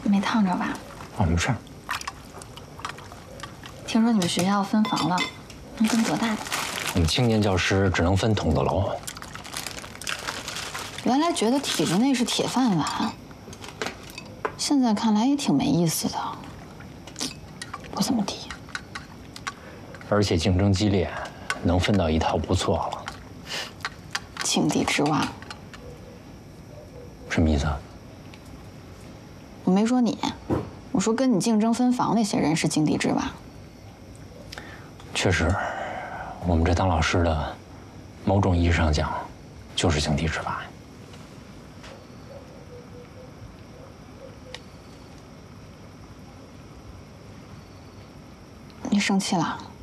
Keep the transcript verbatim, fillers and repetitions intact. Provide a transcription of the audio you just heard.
没烫着吧？ 啊，没事。 听说你们学校分房了，能分多大的？ 我们青年教师只能分筒子楼。 原来觉得体制内是铁饭碗，现在看来也挺没意思的。不怎么地。 而且竞争激烈，能分到一套不错了。 井底之蛙。 什么意思啊？ 我没说你，我说跟你竞争分房那些人是井底之蛙。 确实，我们这当老师的，某种意义上讲，就是井底之蛙。 你生气了？